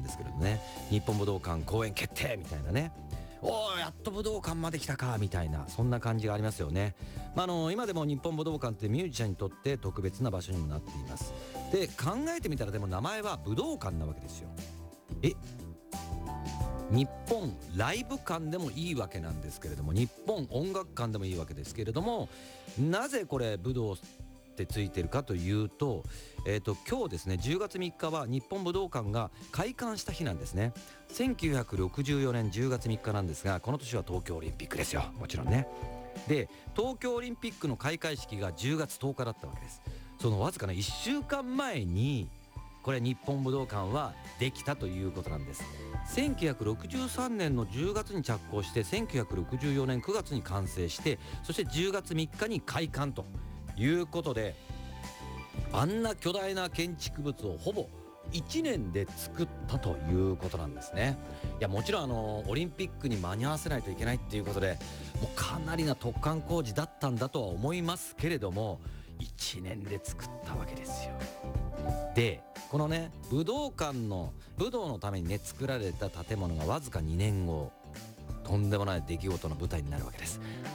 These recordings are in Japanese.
ですけれどね、日本武道館公演決定みたいなね、おーやっと武道館まで来たかみたいな、そんな感じがありますよね。今でも日本武道館ってミュージシャンにとって特別な場所にもなっています。で考えてみたら、でも名前は武道館なわけですよ。日本ライブ館でもいいわけなんですけれども、日本音楽館でもいいわけですけれども、なぜこれ武道ってついてるかというと、今日ですね、10月3日は日本武道館が開館した日なんですね。1964年10月3日なんですが、この年は東京オリンピックですよ、もちろんね。で東京オリンピックの開会式が10月10日だったわけです。そのわずかな1週間前にこれ日本武道館はできたということなんです。1963年の10月に着工して、1964年9月に完成して、そして10月3日に開館ということで、あんな巨大な建築物をほぼ1年で作ったということなんですね。いやもちろんオリンピックに間に合わせないといけないっていうことで、もうかなりな突貫工事だったんだとは思いますけれども、1年で作ったわけですよ。でこのね、武道館の武道のためにね作られた建物がわずか2年後、とんでもない出来事の舞台になるわけです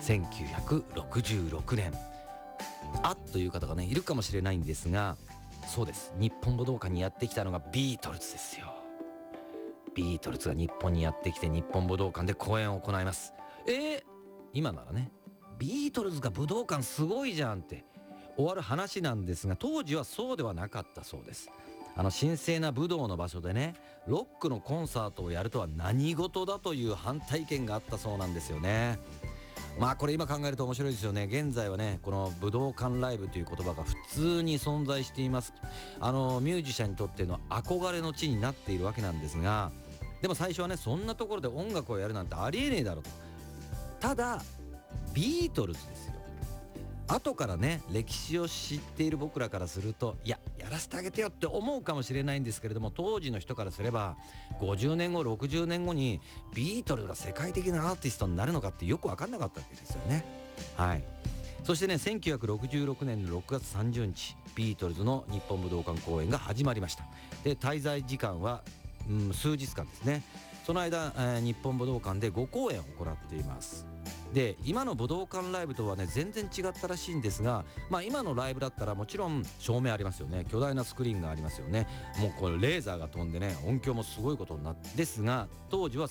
。1966年、という方がねいるかもしれないんですが、そうです、日本武道館にやってきたのがビートルズですよ。ビートルズが日本にやってきて、日本武道館で公演を行います。今ならね、ビートルズが武道館すごいじゃんって終わる話なんですが、当時はそうではなかったそうです。神聖な武道の場所でね、ロックのコンサートをやるとは何事だという反対意見があったそうなんですよね。これ今考えると面白いですよね。現在はね、この武道館ライブという言葉が普通に存在しています。ミュージシャンにとっての憧れの地になっているわけなんですが、でも最初はね、そんなところで音楽をやるなんてありえねえだろうと。ただビートルズですよ。後からね歴史を知っている僕らからすると、やらせてあげてよって思うかもしれないんですけれども、当時の人からすれば50年後60年後にビートルズが世界的なアーティストになるのかってよく分かんなかったわけですよね。そしてね、1966年の6月30日ビートルズの日本武道館公演が始まりました。で滞在時間は、数日間ですね。その間、日本武道館で5公演を行っています。で今の武道館ライブとはね全然違ったらしいんですが、今のライブだったらもちろん照明ありますよね。巨大なスクリーンがありますよね。もうこれレーザーが飛んでね、音響もすごいことになって、ですが当時は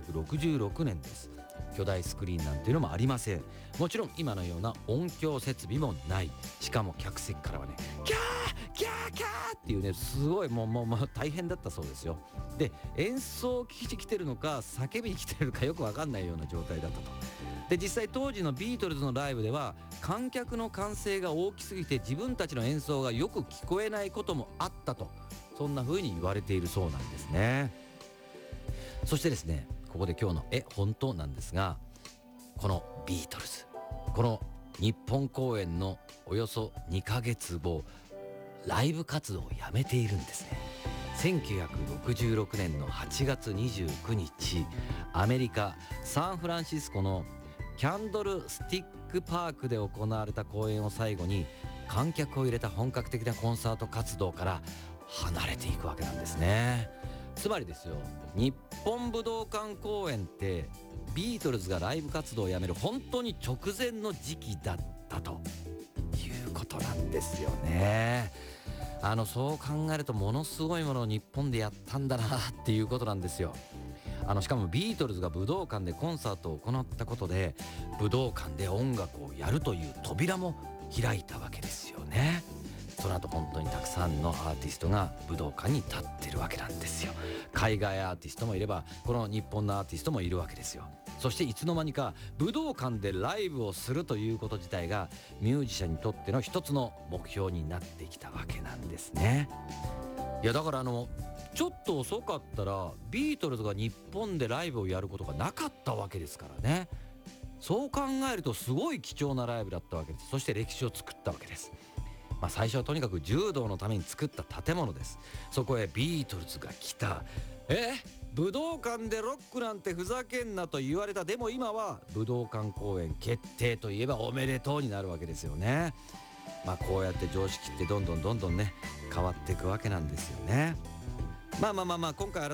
1966年です。巨大スクリーンなんていうのもありません。もちろん今のような音響設備もない。しかも客席からはねキャーキャーキャーっていうね、すごいもう大変だったそうですよ。で演奏を聞きに来てるのか叫びに来てるのかよく分かんないような状態だったと。で実際当時のビートルズのライブでは観客の歓声が大きすぎて自分たちの演奏がよく聞こえないこともあったと、そんな風に言われているそうなんですね。そしてですね、ここで今日の本当なんですが、このビートルズ、この日本公演のおよそ2ヶ月後、ライブ活動をやめているんですね。1966年の8月29日、アメリカサンフランシスコのキャンドルスティックパークで行われた公演を最後に、観客を入れた本格的なコンサート活動から離れていくわけなんですね。つまりですよ、日本武道館公演ってビートルズがライブ活動をやめる本当に直前の時期だったということなんですよね。そう考えるとものすごいものを日本でやったんだなっていうことなんですよ。しかもビートルズが武道館でコンサートを行ったことで、武道館で音楽をやるという扉も開いたわけですよね。その後本当にたくさんのアーティストが武道館に立ってるわけなんですよ。海外アーティストもいれば、この日本のアーティストもいるわけですよ。そしていつの間にか武道館でライブをするということ自体がミュージシャンにとっての一つの目標になってきたわけなんですね。いやだからちょっと遅かったらビートルズが日本でライブをやることがなかったわけですからね。そう考えるとすごい貴重なライブだったわけです。そして歴史を作ったわけです。最初はとにかく柔道のために作った建物です。そこへビートルズが来た。武道館でロックなんてふざけんなと言われた。でも今は武道館公演決定といえばおめでとうになるわけですよね。こうやって常識ってどんどんね変わっていくわけなんですよね。今回